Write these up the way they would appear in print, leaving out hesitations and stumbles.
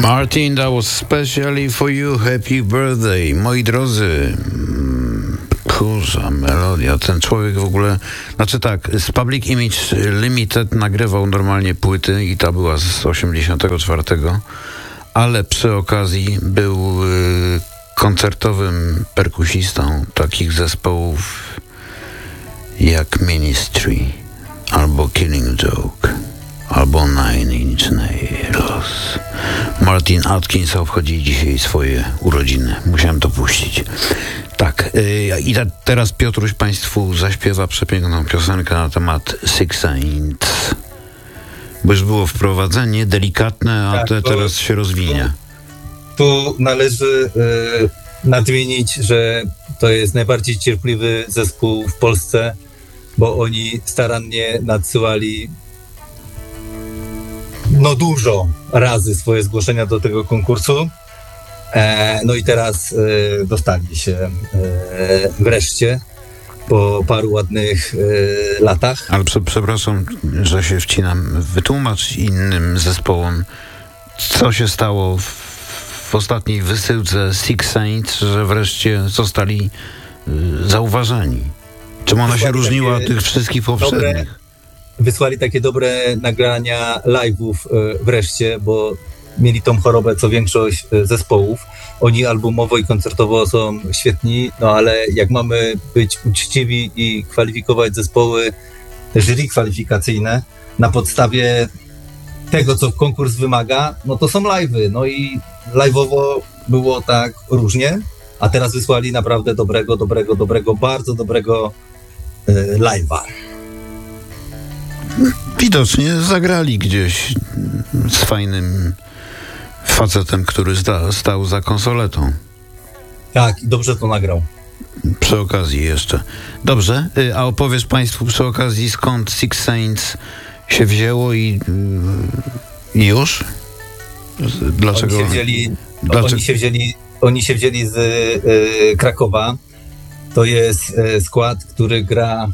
Martin, that was specially for you. Happy birthday. Moi drodzy, kurza melodia. Ten człowiek w ogóle... Znaczy tak, z Public Image Limited nagrywał normalnie płyty i ta była z 84, ale przy okazji był koncertowym perkusistą takich zespołów jak Ministry, albo Killing Joke, albo Nine Inch Nails. Martin Atkins obchodzi dzisiaj swoje urodziny. Musiałem to puścić. Tak, i teraz Piotruś Państwu zaśpiewa przepiękną piosenkę na temat Six Saints. Bo już było wprowadzenie delikatne, a teraz się rozwinie. Tu należy nadmienić, że to jest najbardziej cierpliwy zespół w Polsce, bo oni starannie nadsyłali dużo razy swoje zgłoszenia do tego konkursu. No i teraz dostali się wreszcie po paru ładnych latach. Ale przepraszam, że się wcinam. Wytłumacz innym zespołom, co się stało w ostatniej wysyłce Six Saints, że wreszcie zostali zauważani. Czym ona się różniła od tych wszystkich poprzednich? Wysłali takie dobre nagrania live'ów wreszcie, bo mieli tą chorobę co większość zespołów. Oni albumowo i koncertowo są świetni, no ale jak mamy być uczciwi i kwalifikować zespoły, jury kwalifikacyjne na podstawie tego, co konkurs wymaga, no to są live'y. No i live'owo było tak różnie, a teraz wysłali naprawdę dobrego, bardzo dobrego live'a. Widocznie zagrali gdzieś z fajnym facetem, który stał za konsoletą. Tak, dobrze to nagrał. Przy okazji jeszcze. Dobrze, a opowiesz Państwu przy okazji, skąd Six Saints się wzięło i już? Dlaczego? Oni się wzięli z Krakowa. To jest skład, który gra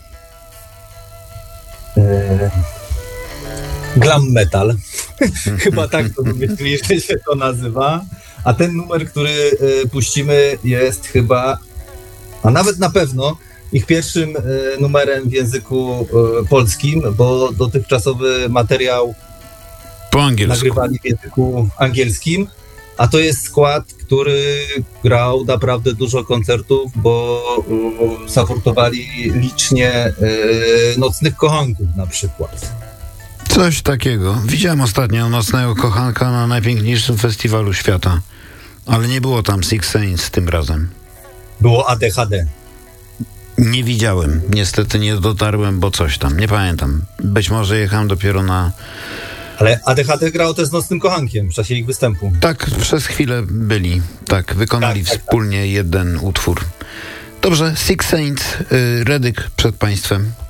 glam metal. Chyba tak to myśli, że się to nazywa. A ten numer, który puścimy, jest chyba, a nawet na pewno ich pierwszym numerem w języku polskim, bo dotychczasowy materiał po angielsku nagrywali w języku angielskim, a to jest skład, który grał naprawdę dużo koncertów, bo supportowali licznie Nocnych Kochanków na przykład. Coś takiego. Widziałem ostatnio Nocnego Kochanka na najpiękniejszym festiwalu świata, ale nie było tam Six Saints tym razem. Było ADHD. Nie widziałem. Niestety nie dotarłem, bo coś tam. Nie pamiętam. Być może jechałem dopiero na... Ale ADHD grał też z Nocnym Kochankiem w czasie ich występu. Tak, przez chwilę byli. Tak, wykonali wspólnie jeden utwór. Dobrze, Six Saints, Redyk przed Państwem.